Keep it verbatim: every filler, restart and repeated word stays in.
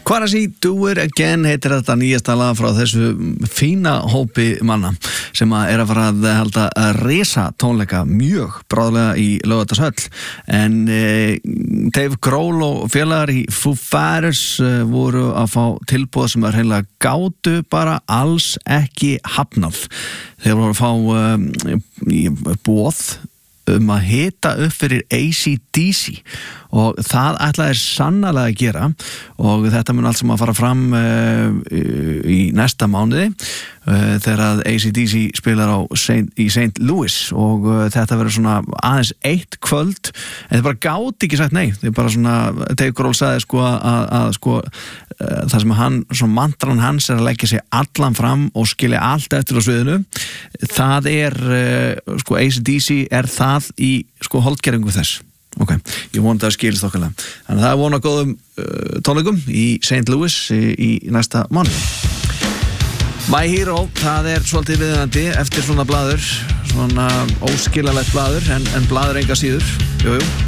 Quaracy, Do It Again heitir þetta nýjasta lag frá þessu fína hópi manna sem að er að fara að halda að risa tónleika mjög bráðlega í Laugardalshöll en eh, Dave Grohl og félagar í Foo Fighters eh, voru að fá tilboð sem er hreinlega gátu bara alls ekki hafnað. Þeir voru að fá eh, boð um að hita upp fyrir A C D C og það ætlaði sannarlega að gera og þetta mun allt sem að fara fram uh, í næsta mánuði uh, þegar að A C D C spilar á Saint, í Saint Louis og uh, þetta verður svona aðeins eitt kvöld en þeir bara gáti ekki sagt nei þeir bara svona, Dave Grohl sagði sko að, að sko uh, það sem hann, svona mantran hans er að leggja sig allan fram og skilja allt eftir á sviðinu það er uh, sko A C D C er það í sko holdgeringu þess ok, ég vona það skilist okkarlega þannig að það er vona góðum uh, tónleikum í Saint Louis í, í næsta mánuði My Hero, það er svolítið viðeigandi eftir svona blaður svona óskiljanlegt blaður en, en blaður enga síður jú, jú